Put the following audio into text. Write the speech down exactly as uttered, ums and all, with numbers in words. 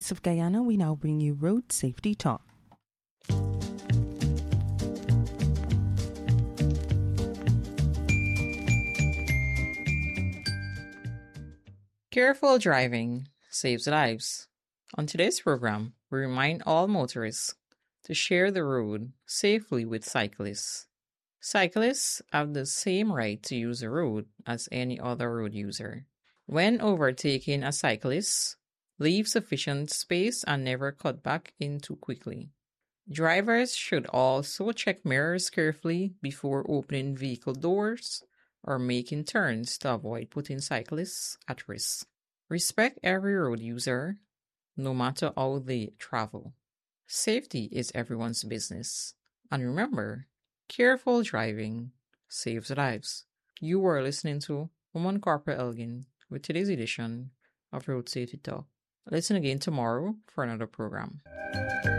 Voice of Guyana, we now bring you Road Safety Talk. Careful driving saves lives. On today's program, we remind all motorists to share the road safely with cyclists. Cyclists have the same right to use the road as any other road user. When overtaking a cyclist, leave sufficient space and never cut back in too quickly. Drivers should also check mirrors carefully before opening vehicle doors or making turns to avoid putting cyclists at risk. Respect every road user, no matter how they travel. Safety is everyone's business. And remember, careful driving saves lives. You are listening to Woman Corporal Elgin with today's edition of Road Safety Talk. Listen again tomorrow for another program.